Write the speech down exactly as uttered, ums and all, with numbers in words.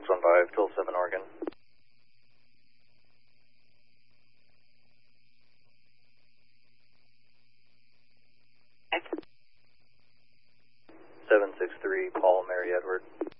one five, twelve seven Oregon. seven six three, Paul Mary Edward.